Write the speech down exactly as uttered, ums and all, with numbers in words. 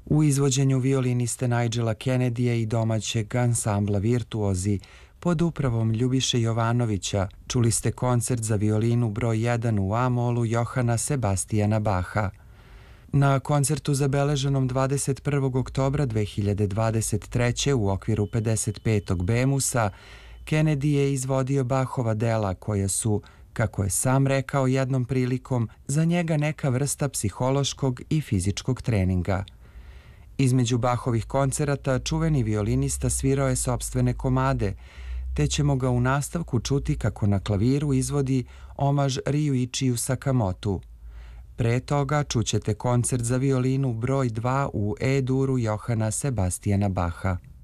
U izvođenju violiniste Nigela Kennedyja i domaćeg ansambla Virtuozi pod upravom Ljubiše Jovanovića čuli ste koncert za violinu broj jedan u A-molu Johana Sebastijana Baha. Na koncertu zabeleženom dvadeset prvog oktobra dve hiljade dvadeset treće. u okviru pedeset petog Bemusa, Kennedy je izvodio Bachova dela koja su, kako je sam rekao jednom prilikom, za njega neka vrsta psihološkog i fizičkog treninga. Između Bachovih koncerata čuveni violinista svirao je sopstvene komade, te ćemo ga u nastavku čuti kako na klaviru izvodi omaž Ryuichiju Sakamotu. Pre toga čućete koncert za violinu broj dva u E-duru Johana Sebastijana Baha.